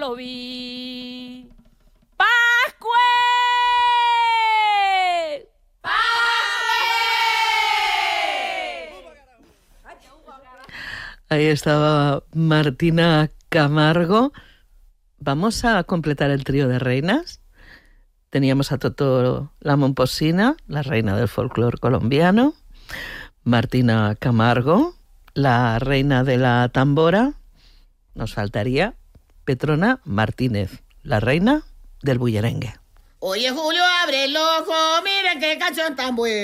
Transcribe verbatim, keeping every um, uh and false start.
lo vi. ¡Pascue! Ahí estaba Martina Camargo. Vamos a completar el trío de reinas. Teníamos a Totó la Momposina, la reina del folclore colombiano. Martina Camargo, la reina de la tambora. Nos faltaría Petrona Martínez, la reina del bullerengue. Oye, Julio, abre el ojo, miren qué canción tan buena.